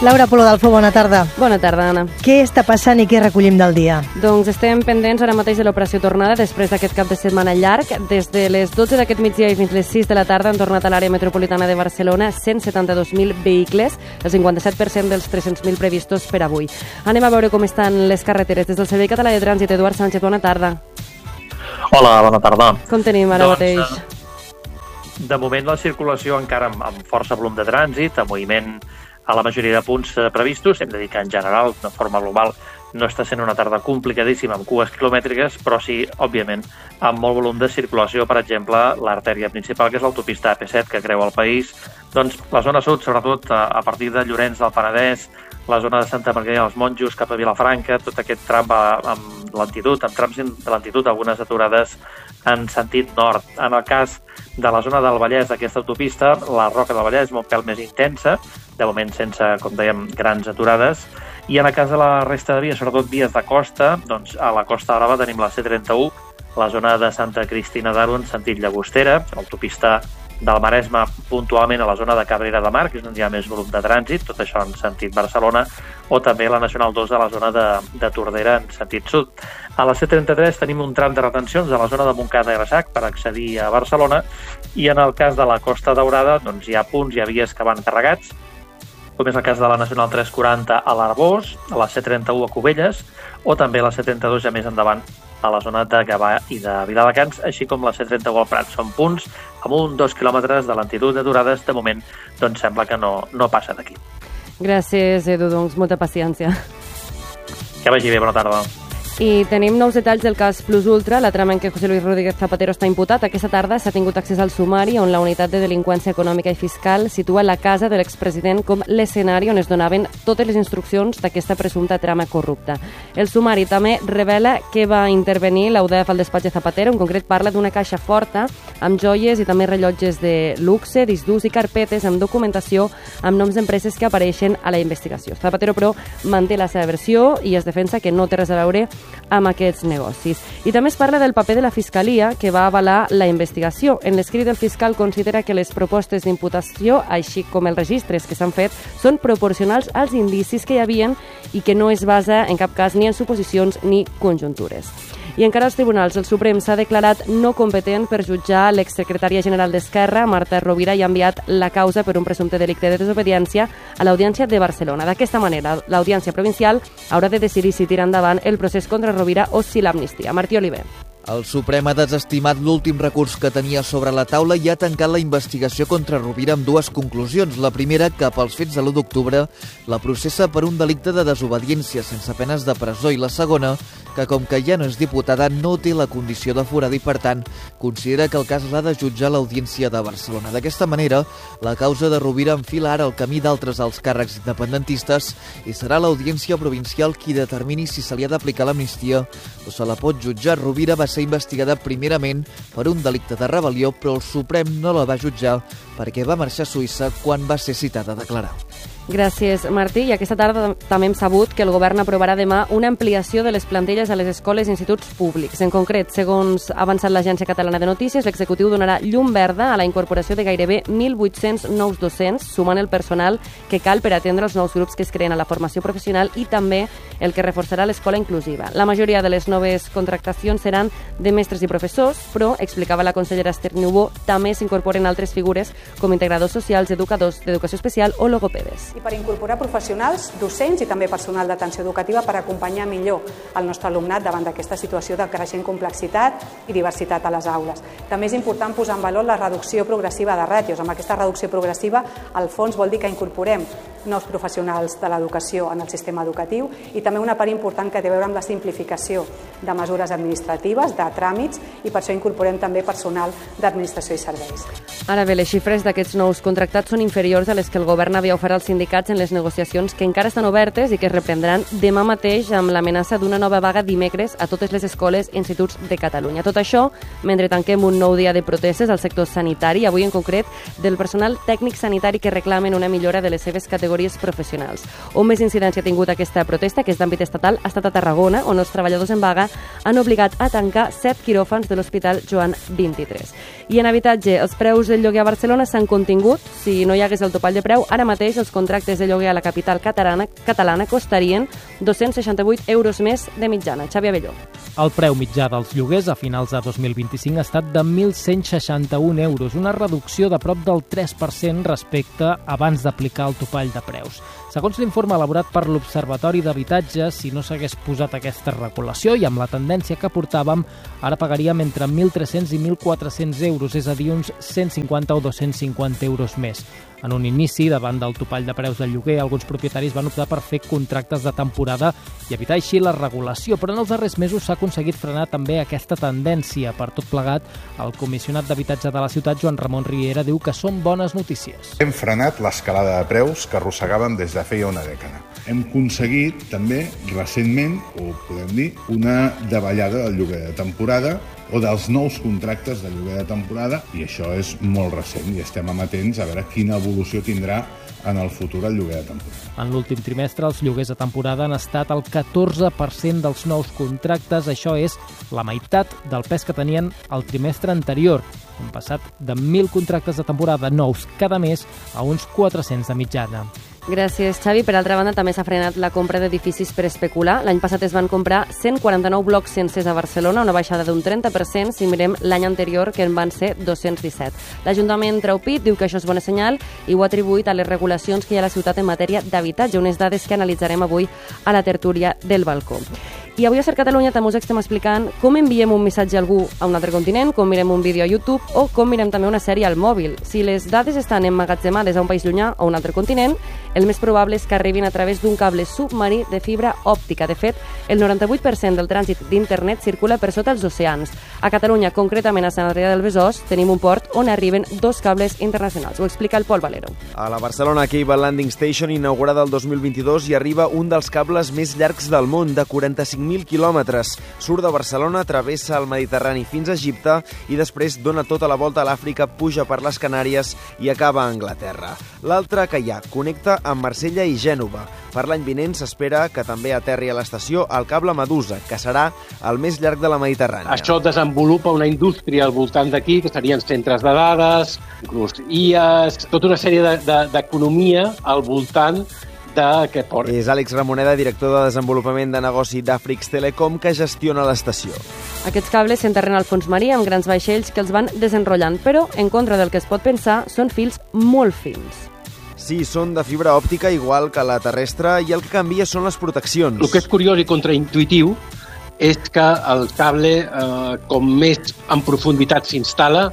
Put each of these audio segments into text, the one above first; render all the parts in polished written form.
Laura Polodalfo, bona tarda. Bona tarda, Anna. Què està passant i què recollim del dia? Doncs estem pendents ara mateix de l'operació tornada després d'aquest cap de setmana llarg. Des de les 12 d'aquest migdia i fins les 6 de la tarda han tornat a l'àrea metropolitana de Barcelona 172.000 vehicles, el 57% dels 300.000 previstos per avui. Anem a veure com estan les carreteres. Des del Servei Català de Trànsit, Eduard Sánchez, bona tarda. Hola, bona tarda. Com tenim ara mateix? De moment la circulació encara amb força volum de trànsit, amb moviment a la majoria de punts previstos. Hem de dir que en general, de forma global, no està sent una tarda complicadíssima amb cues quilomètriques, però sí, òbviament, amb molt volum de circulació. Per exemple, l'artèria principal, que és l'autopista AP7 que creua el país. Doncs la zona sud, sobretot a partir de Llorenç del Penedès, la zona de Santa Margarida dels Monjos cap a Vilafranca, tot aquest tram va amb lentitud, amb trams de lentitud, algunes aturades en sentit nord. En el cas de la zona del Vallès d'aquesta autopista, la Roca del Vallès és un pèl més intensa, de moment sense, com dèiem, grans aturades. I en el cas de la resta de vies, sobretot vies de costa, doncs a la Costa Brava tenim la C31, la zona de Santa Cristina d'Aro en sentit Llagostera, l'autopista del Maresme puntualment a la zona de Cabrera de Mar, que és on hi ha més volum de trànsit, tot això en sentit Barcelona, o també la Nacional 2 a la zona de Tordera en sentit sud. A la C33 tenim un tram de retencions a la zona de Montcada i Reixac per accedir a Barcelona, i en el cas de la Costa Daurada doncs hi ha punts, hi ha vies que van carregats, com és el cas de la Nacional 340 a l'Arbós, a la C31 a Cubelles, o també la C32 ja més endavant a la zona de Gavà i de Viladecans, així com la C31 al Prat. Són punts amb 1-2 quilòmetres de lentitud d'aturades. De moment, doncs sembla que no passa d'aquí. Gràcies, Edu, doncs molta paciència. Que vagi bé, bona tarda. I tenim nous detalls del cas Plus Ultra, la trama en què José Luis Rodríguez Zapatero està imputat. Aquesta tarda s'ha tingut accés al sumari on la unitat de delinqüència econòmica i fiscal situa la casa de l'expresident com l'escenari on es donaven totes les instruccions d'aquesta presumpta trama corrupta. El sumari també revela que va intervenir la UDF al despatx de Zapatero. En concret parla d'una caixa forta amb joies i també rellotges de luxe, discs durs i carpetes amb documentació amb noms d'empreses que apareixen a la investigació. Zapatero, però, manté la seva versió i es defensa que no té res a veure amb aquests negocis. I també es parla del paper de la Fiscalia, que va avalar la investigació. En l'escrit del fiscal considera que les propostes d'imputació, així com els registres que s'han fet, són proporcionals als indicis que hi havien i que no es basa en cap cas ni en suposicions ni conjuntures. I encara als tribunals, el Suprem s'ha declarat no competent per jutjar l'exsecretària general d'Esquerra, Marta Rovira, i ha enviat la causa per un presumpte delicte de desobediència a l'Audiència de Barcelona. D'aquesta manera, l'Audiència Provincial haurà de decidir si tira endavant el procés contra Rovira o si l'amnistia. Martí Oliver. El Suprem ha desestimat l'últim recurs que tenia sobre la taula i ha tancat la investigació contra Rovira amb dues conclusions. La primera, que pels fets de l'1 d'octubre la processa per un delicte de desobediència sense penes de presó, i la segona, que com que ja no és diputada no té la condició de forada i per tant considera que el cas l'ha de jutjar l'Audiència de Barcelona. D'aquesta manera, la causa de Rovira enfila ara el camí d'altres alts càrrecs independentistes i serà l'Audiència Provincial qui determini si se li ha d'aplicar l'amnistia o se la pot jutjar. Rovira va ser investigada primerament per un delicte de rebel·lió, però el Suprem no la va jutjar perquè va marxar a Suïssa quan va ser citada a declarar. Gràcies, Martí. I aquesta tarda també hem sabut que el govern aprovarà demà una ampliació de les plantilles a les escoles i instituts públics. En concret, segons ha avançat l'Agència Catalana de Notícies, l'executiu donarà llum verda a la incorporació de gairebé 1.800 nous docents, sumant el personal que cal per atendre els nous grups que es creen a la formació professional i també el que reforçarà l'escola inclusiva. La majoria de les noves contractacions seran de mestres i professors, però, explicava la consellera Esther Niubó, també s'incorporen altres figures com integradors socials, educadors d'educació especial o logopedes. I per incorporar professionals, docents i també personal d'atenció educativa per acompanyar millor el nostre alumnat davant d'aquesta situació de creixent complexitat i diversitat a les aules. També és important posar en valor la reducció progressiva de ràtios. Amb aquesta reducció progressiva, al fons vol dir que incorporem nous professionals de l'educació en el sistema educatiu i també una part important que té a veure amb la simplificació de mesures administratives, de tràmits, i per això incorporem també personal d'administració i serveis. Ara bé, les xifres d'aquests nous contractats són inferiors a les que el govern havia ofert als sindicats en les negociacions que encara estan obertes i que es reprendran demà mateix amb l'amenaça d'una nova vaga dimecres a totes les escoles i instituts de Catalunya. Tot això mentre tanquem un nou dia de protestes al sector sanitari, avui en concret del personal tècnic sanitari que reclamen una millora de les seves categories professionals. On més incidència ha tingut aquesta protesta, que és d'àmbit estatal, ha estat a Tarragona, on els treballadors en vaga han obligat a tancar 7 quiròfans de l'Hospital Joan XXIII. I en habitatge, els preus del lloguer a Barcelona s'han contingut. Si no hi hagués el topall de preu, ara mateix els contractes de lloguer a la capital catalana costarien 268 euros més de mitjana. Xavi Abelló. El preu mitjà dels lloguers a finals de 2025 ha estat de 1.161 euros, una reducció de prop del 3% respecte abans d'aplicar el topall de preus. Segons l'informe elaborat per l'Observatori d'Habitatge, si no s'hagués posat aquesta regulació i amb la tendència que portàvem, ara pagaríem entre 1.300 i 1.400 euros, és a dir, uns 150 o 250 euros més. En un inici, davant del topall de preus del lloguer, alguns propietaris van optar per fer contractes de temporada i evitar així la regulació, però en els darrers mesos s'ha aconseguit frenar també aquesta tendència. Per tot plegat, el comissionat d'habitatge de la ciutat, Joan Ramon Riera, diu que són bones notícies. Hem frenat l'escalada de preus que arrossegàvem des de feia una dècada. Hem aconseguit també, recentment, ho podem dir, una davallada del lloguer de temporada o dels nous contractes de lloguer de temporada, i això és molt recent i estem amatents a veure quina evolució tindrà en el futur el lloguer de temporada. En l'últim trimestre, els lloguers de temporada han estat el 14% dels nous contractes. Això és la meitat del pes que tenien el trimestre anterior. Hem passat de 1.000 contractes de temporada nous cada mes a uns 400 de mitjana. Gràcies, Xavi. Per altra banda, també s'ha frenat la compra d'edificis per especular. L'any passat es van comprar 149 blocs sencers a Barcelona, una baixada d'un 30% si mirem l'any anterior, que en van ser 217. L'Ajuntament treu pit, diu que això és bona senyal i ho ha atribuït a les regulacions que hi ha a la ciutat en matèria d'habitatge, unes dades que analitzarem avui a la tertúlia del balcó. I avui a Ser Catalunya també us estem explicant com enviem un missatge a algú a un altre continent, com mirem un vídeo a YouTube o com mirem també una sèrie al mòbil. Si les dades estan emmagatzemades a un país llunyà o a un altre continent, el més probable és que arribin a través d'un cable submarí de fibra òptica. De fet, el 98% del trànsit d'internet circula per sota els oceans. A Catalunya, concretament a Sant Adrià del Besòs, tenim un port on arriben 2 cables internacionals. Ho explica el Pol Valero. A la Barcelona Cable Landing Station, inaugurada el 2022, hi arriba un dels cables més llargs del món, de 45.000 quilòmetres. Surt de Barcelona, travessa el Mediterrani fins a Egipte i després dona tota la volta a l'Àfrica, puja per les Canàries i acaba a Anglaterra. L'altre que hi ha connecta amb Marsella i Gènova. Per l'any vinent s'espera que també aterri a l'estació el cable Medusa, que serà el més llarg de la Mediterrània. Això desenvolupa una indústria al voltant d'aquí, que serien centres de dades, inclús IAs, tota una sèrie d'economia al voltant d'aquest port. És Àlex Ramoneda, director de desenvolupament de negoci d'Afrix Telecom, que gestiona l'estació. Aquests cables s'enterren al fons marí amb grans vaixells que els van desenrotllant, però, en contra del que es pot pensar, són fils molt fins. Sí, són de fibra òptica igual que la terrestre i el que canvia són les proteccions. El que és curiós i contraintuitiu és que el cable, com més en profunditat s'instal·la,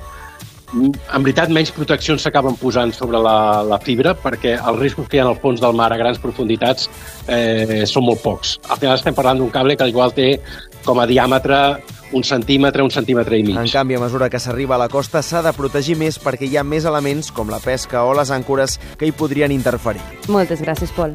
en veritat menys proteccions s'acaben posant sobre la fibra, perquè els riscos que hi ha al fons del mar a grans profunditats són molt pocs. Al final estem parlant d'un cable que igual té com a diàmetre un centímetre i mig. En canvi, a mesura que s'arriba a la costa s'ha de protegir més perquè hi ha més elements com la pesca o les àncores que hi podrien interferir. Moltes gràcies, Pol.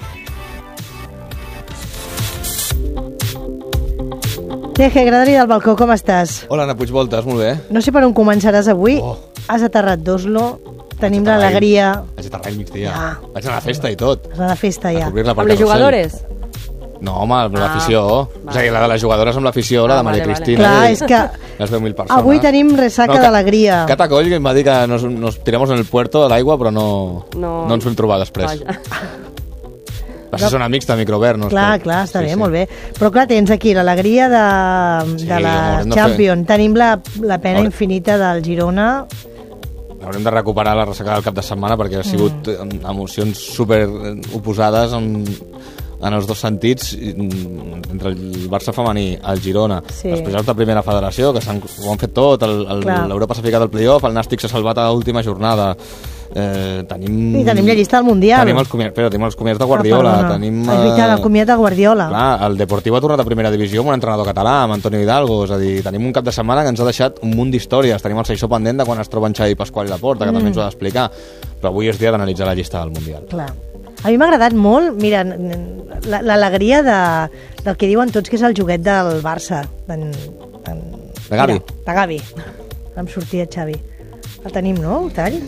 Teje, Gradari del balcó, com estàs? Hola, Anna Puigvoltes, molt bé. No sé per on començaràs avui. Has aterrat d'Oslo, tenim l'alegria. Vaig aterrar al migdia. Vaig anar a la festa i tot. Vas anar a la festa ja. Amb les jugadores? No, home, amb l'afició. O sigui, la de les jugadores amb l'afició, la de Maria Cristina. Clar, és que les 10.000 persones. Avui tenim ressaca d'alegria. Cata Coll em va dir que nos tiramos en el puerto de l'aigua, però no ens vam trobar després. Això són amics de Microvert, no? Clar, està bé, molt bé. Però clar, tens aquí l'alegria de la Champions. Tenim la pena infinita del Girona. Haurem de recuperar la ressaca del cap de setmana perquè ha sigut emocions super oposades en els dos sentits, entre el Barça femení, el Girona, després els de primera federació, que ho han fet tot, l'Europa s'ha ficat al play-off, el Nàstic s'ha salvat a l'última jornada. Tenim la llista del Mundial. Tenim els comiats de Guardiola. És veritat, el comiat de Guardiola. Clar, el Deportiu ha tornat a primera divisió amb un entrenador català, amb Antonio Hidalgo. És a dir, tenim un cap de setmana que ens ha deixat un munt d'històries. Tenim el seixó pendent de quan es troben Xavi Pasqual i Laporta, que també ens ho ha d'explicar. Però avui és dia d'analitzar la llista del Mundial. Clar. A mi m'ha agradat molt, mira, l'alegria del que diuen tots que és el joguet del Barça. De Gavi. De Gavi. Em sortia Xavi. El tenim, no, el tall?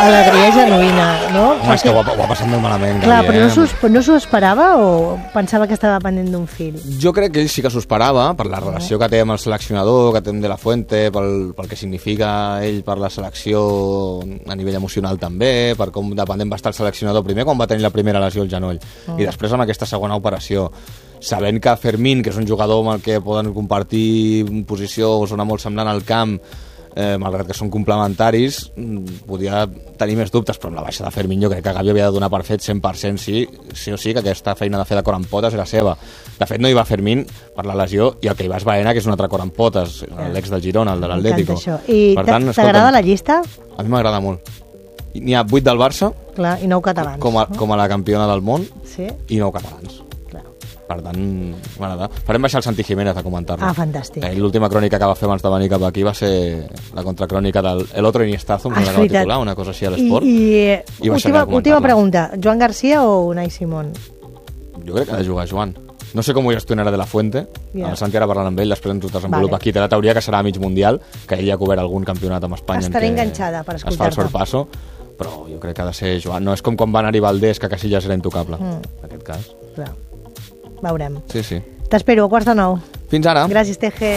alegria genuïna, no? Home, és que ho ha passat molt malament. Clar, però no s'ho esperava o pensava que estava pendent d'un fil? Jo crec que ell sí que s'ho esperava, per la relació que té amb el seleccionador, que té amb De La Fuente, pel que significa ell per la selecció a nivell emocional també, per com dependent va estar el seleccionador primer quan va tenir la primera lesió al genoll, i després amb aquesta segona operació. Sabent que Fermín, que és un jugador amb el que poden compartir posició o zona molt semblant al camp, malgrat que són complementaris, podia tenir més dubtes, però amb la baixa de Fermín jo crec que Gavi havia de donar per fet 100% sí o sí que aquesta feina de fer de cor amb potes era seva. De fet no hi va Fermín per la lesió i el que hi va és Baena, que és un altre cor amb potes, l'ex del Girona, el de l'Atlético. I t'agrada la llista? A mi m'agrada molt. N'hi ha 8 del Barça. Clar, i 9 catalans. Com a la campiona del món, sí. I 9 catalans. Per tant, m'agrada. Farem baixar el Santi Jiménez a comentar-lo. Ah, fantàstic. L'última crònica que va fer abans de venir cap aquí va ser la contracrònica del El Otro Iniestazo, una titular, una cosa així a l'esport. I última pregunta, Joan Garcia o Unai Simón? Jo crec que ha de jugar Joan. No sé com ho gestionarà De La Fuente, el Santi ara parlant amb ell, després ens ho desenvolupa aquí. Té la teoria que serà a mig mundial, que ell ja ha cobert algun campionat amb Espanya. Estaré enganxada per escoltar-te. Es fa el sorpasso, però jo crec que ha de ser Joan. No és com quan va anar-hi Valdés, que Casillas era intocable, en aquest cas. Clar. Veurem. Sí. T'espero a 8:45. Fins ara. Gràcies, TG.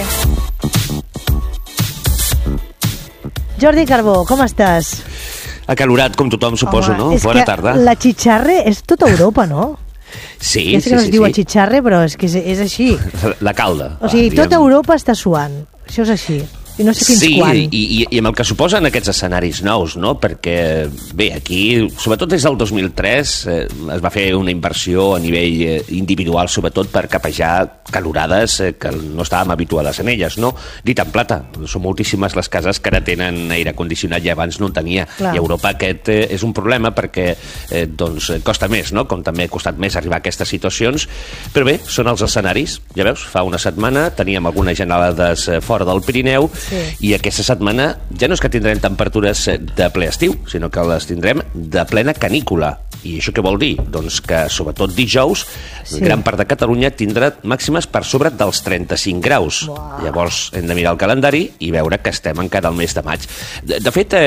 Jordi Carbó, com estàs? Acalorat, com tothom, suposo, no? Bona tarda. La Chicharre és tota Europa, no? Sí, ja sé que no es diu Chicharre, però és que és així. La calda. O sigui, tota Europa està suant. Això és així. I no sé fins quan. Sí, i amb el que suposen aquests escenaris nous, no? Perquè, bé, aquí, sobretot des del 2003, es va fer una inversió a nivell individual, sobretot per capejar calorades que no estàvem habituades en elles, no? Dit en plata, són moltíssimes les cases que ara tenen aire condicionat i abans no en tenia. Clar. I a Europa aquest és un problema perquè doncs costa més, no? Com també ha costat més arribar a aquestes situacions, però bé, són els escenaris. Ja veus, fa una setmana teníem algunes gelades fora del Pirineu. Sí. I aquesta setmana ja no és que tindrem temperatures de ple estiu, sinó que les tindrem de plena canícula. I això què vol dir? Doncs que, sobretot dijous, gran part de Catalunya tindrà màximes per sobre dels 35 graus. Wow. Llavors hem de mirar el calendari i veure que estem encara al mes de maig. De fet,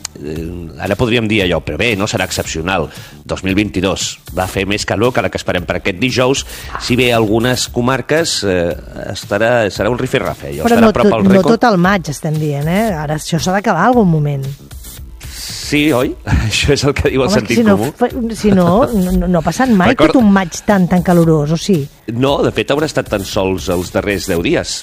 ara podríem dir allò, però bé, no serà excepcional. 2022 va fer més calor que la que esperem per aquest dijous. Si bé algunes comarques serà un rifirrafe. Però no tot el maig estem dient, eh? Ara això s'ha d'acabar algun moment. Sí, oi? Això és el que diu el sentit comú. Si no ha passat mai tot un maig tan calorós, o sí? No, de fet haurà estat tan sols els darrers 10 dies.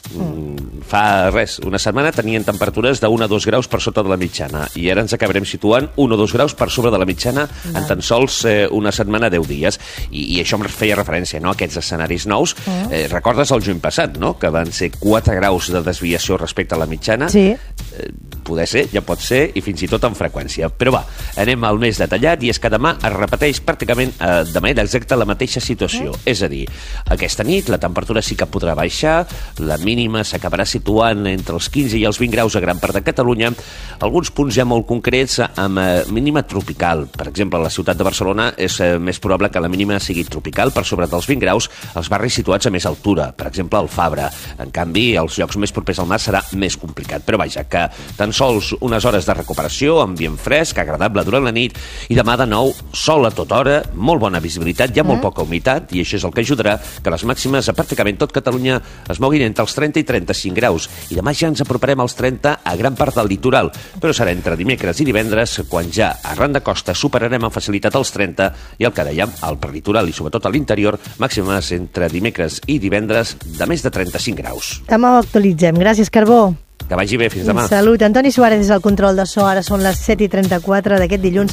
Fa res, una setmana tenien temperatures de 1 a 2 graus per sota de la mitjana i ara ens acabarem situant 1 o 2 graus per sobre de la mitjana en tan sols una setmana 10 dies. I això em feia referència, no?, a aquests escenaris nous. Recordes el juny passat, no?, que van ser 4 graus de desviació respecte a la mitjana? Sí. Poder ser, ja pot ser, i fins i tot amb freqüència. Però va, anem al més detallat, i és que demà es repeteix pràcticament de manera exacta la mateixa situació. És a dir, aquesta nit la temperatura sí que podrà baixar, la mínima s'acabarà situant entre els 15 i els 20 graus a gran part de Catalunya, alguns punts ja molt concrets amb mínima tropical. Per exemple, a la ciutat de Barcelona és més probable que la mínima sigui tropical per sobre dels 20 graus als barris situats a més altura, per exemple al Fabra. En canvi, als llocs més propers al mar serà més complicat. Però vaja, que tan sols unes hores de recuperació, ambient fresc, agradable durant la nit, i demà de nou sol a tota hora, molt bona visibilitat, hi ha molt poca humitat, i això és el que ajudarà que les màximes a pràcticament tot Catalunya es moguin entre els 30 i 35 graus, i demà ja ens aproparem als 30 a gran part del litoral, però serà entre dimecres i divendres quan ja arran de costa superarem amb facilitat els 30, i el que dèiem, al prelitoral i sobretot a l'interior, màximes entre dimecres i divendres de més de 35 graus. Demà ho actualitzem. Gràcies, Carbó. Que vagi bé, fins demà. Salut. Antoni Suárez és el control de so. Ara són les 7:34 d'aquest dilluns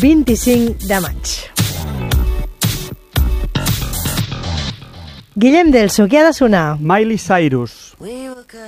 25 de maig. Guillem Delso, què ha de sonar? Miley Cyrus.